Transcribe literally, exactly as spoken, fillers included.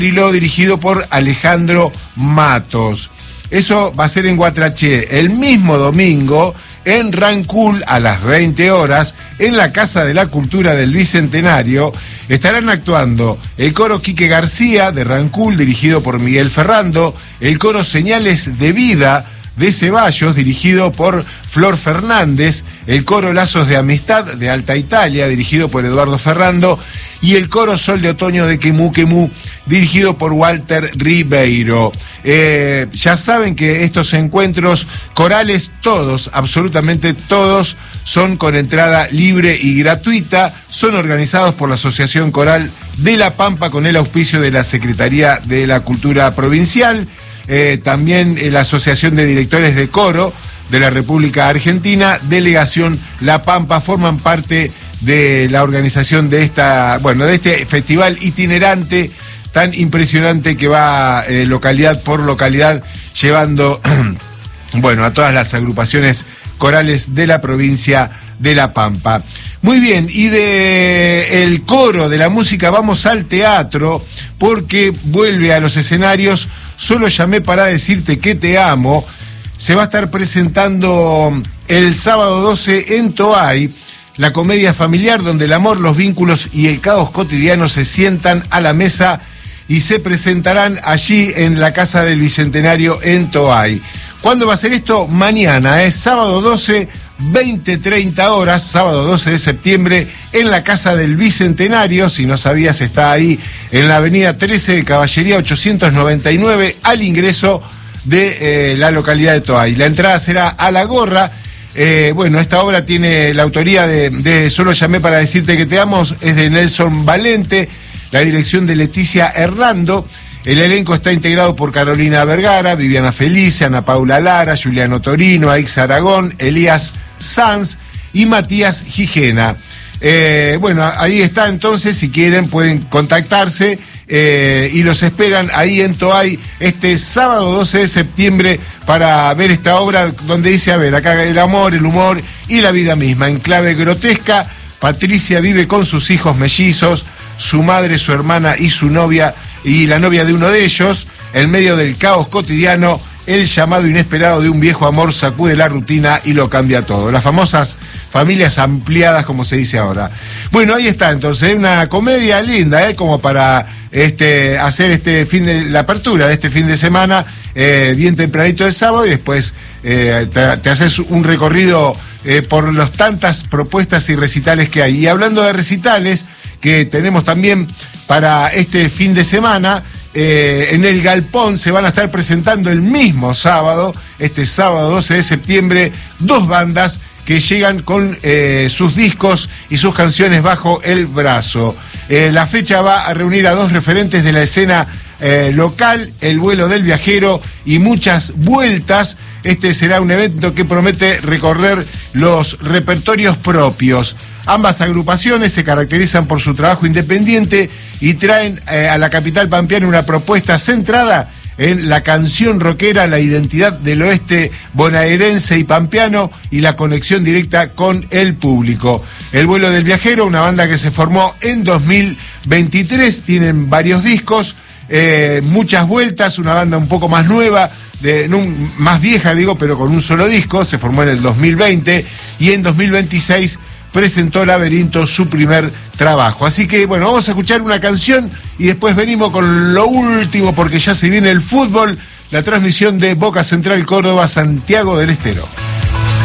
dirigido por Alejandro Matos. Eso va a ser en Guatraché. El mismo domingo, en Rancul, a las veinte horas, en la Casa de la Cultura del Bicentenario, estarán actuando el coro Quique García de Rancul, dirigido por Miguel Ferrando, el coro Señales de Vida de Ceballos, dirigido por Flor Fernández, el coro Lazos de Amistad de Alta Italia, dirigido por Eduardo Ferrando, y el coro Sol de Otoño de Quemú Quemú, dirigido por Walter Ribeiro. Eh, ya saben que estos encuentros corales, todos, absolutamente todos, son con entrada libre y gratuita, son organizados por la Asociación Coral de La Pampa con el auspicio de la Secretaría de la Cultura Provincial, eh, también eh, la Asociación de Directores de Coro de la República Argentina, Delegación La Pampa, forman parte de la organización de esta, bueno, de este festival itinerante tan impresionante que va eh, localidad por localidad llevando, bueno, a todas las agrupaciones corales de la provincia de La Pampa. Muy bien, y de el coro de la música vamos al teatro, porque vuelve a los escenarios Solo llamé para decirte que te amo. Se va a estar presentando el sábado doce en Toay, la comedia familiar donde el amor, los vínculos y el caos cotidiano se sientan a la mesa y se presentarán allí en la Casa del Bicentenario en Toay. ¿Cuándo va a ser esto? Mañana, es sábado doce, veinte treinta horas, sábado doce de septiembre, en la Casa del Bicentenario. Si no sabías, está ahí en la avenida trece de Caballería ochocientos noventa y nueve, al ingreso de eh, la localidad de Toay. La entrada será a la gorra. Eh, bueno, esta obra tiene la autoría de, de Solo llamé para decirte que te amo, es de Nelson Valente, la dirección de Leticia Hernando. El elenco está integrado por Carolina Vergara, Viviana Felice, Ana Paula Lara, Juliano Torino, Aix Aragón, Elías Sanz y Matías Gijena. Eh, bueno, ahí está entonces, si quieren pueden contactarse eh, y los esperan ahí en Toay este sábado doce de septiembre para ver esta obra donde dice, a ver, acá el amor, el humor y la vida misma. En clave grotesca, Patricia vive con sus hijos mellizos, su madre, su hermana y su novia, y la novia de uno de ellos. En medio del caos cotidiano, el llamado inesperado de un viejo amor sacude la rutina y lo cambia todo. Las famosas familias ampliadas, como se dice ahora. Bueno, ahí está entonces, una comedia linda, ¿eh? Como para este, hacer este fin de, la apertura de este fin de semana, eh, bien tempranito de sábado, y después eh, te, te haces un recorrido eh, por las tantas propuestas y recitales que hay. Y hablando de recitales que tenemos también para este fin de semana, eh, en el Galpón se van a estar presentando el mismo sábado, este sábado doce de septiembre, dos bandas que llegan con eh, sus discos y sus canciones bajo el brazo. Eh, la fecha va a reunir a dos referentes de la escena eh, local, El vuelo del viajero y Muchas vueltas. Este será un evento que promete recorrer los repertorios propios. Ambas agrupaciones se caracterizan por su trabajo independiente y traen eh, a la capital pampeana una propuesta centrada en la canción rockera, la identidad del oeste bonaerense y pampeano y la conexión directa con el público. El vuelo del viajero, una banda que se formó en dos mil veintitrés, tienen varios discos, eh, Muchas vueltas, una banda un poco más nueva, de, no, más vieja digo, pero con un solo disco, se formó en el dos mil veinte y en dos mil veintiséis presentó Laberinto, su primer trabajo. Así que, bueno, vamos a escuchar una canción y después venimos con lo último, porque ya se viene el fútbol, la transmisión de Boca Central Córdoba, Santiago del Estero.